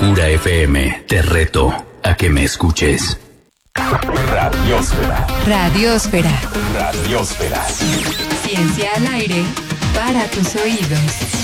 Locura FM. Te reto a que me escuches. Radiósfera. Radiósfera. Radiósfera. Ciencia al aire para tus oídos.